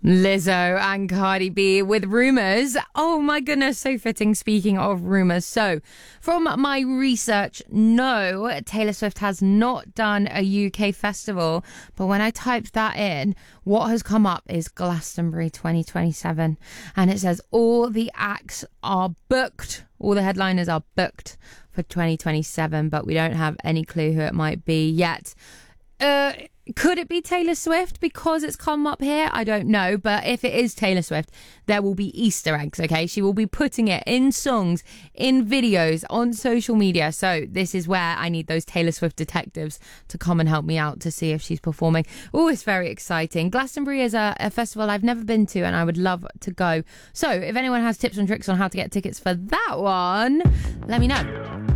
Lizzo and Cardi B with Rumours. Oh my goodness, so fitting. Speaking of rumours. So, from my research, no, Taylor Swift has not done a UK festival. But when I typed that in, what has come up is Glastonbury 2027. And it says all the acts are booked. All the headliners are booked for 2027, but we don't have any clue who it might be yet. Could it be Taylor Swift because it's come up here? I don't know. But if it is Taylor Swift, there will be Easter eggs, okay? She will be putting it in songs, in videos, on social media. So this is where I need those Taylor Swift detectives to come and help me out to see if she's performing. Oh, it's very exciting. Glastonbury is a festival I've never been to and I would love to go. So if anyone has tips and tricks on how to get tickets for that one, let me know.